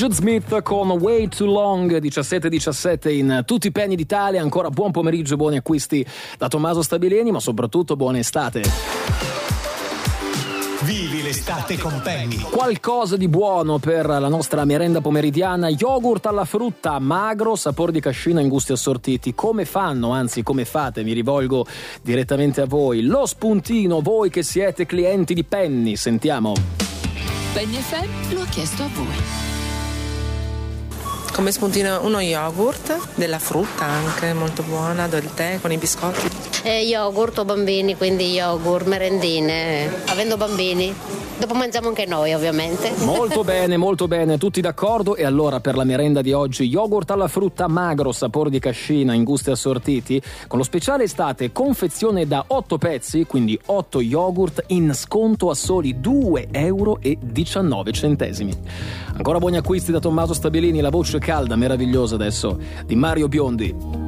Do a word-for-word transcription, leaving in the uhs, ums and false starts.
Jude Smith con Way Too Long, diciassette diciassette in tutti i penny d'Italia. Ancora buon pomeriggio, buoni acquisti da Tommaso Stabilini, ma soprattutto buona estate. Vivi l'estate con Penny. Qualcosa di buono per la nostra merenda pomeridiana: yogurt alla frutta magro, sapore di cascina in gusti assortiti. Come fanno, anzi come fate? Mi rivolgo direttamente a voi. Lo spuntino, voi che siete clienti di Penny. Sentiamo. Penny F M lo ha chiesto a voi. Come spuntino uno yogurt, della frutta anche molto buona, del tè con i biscotti. Eh, yogurt o bambini, quindi yogurt, merendine, avendo bambini. Dopo mangiamo anche noi, ovviamente. Molto bene, molto bene, tutti d'accordo. E allora per la merenda di oggi, yogurt alla frutta magro, sapore di cascina in gusti assortiti, con lo speciale estate confezione da otto pezzi, quindi otto yogurt in sconto a soli due euro e diciannove centesimi. Ancora buoni acquisti da Tommaso Stabilini, la voce calda, meravigliosa adesso di Mario Biondi.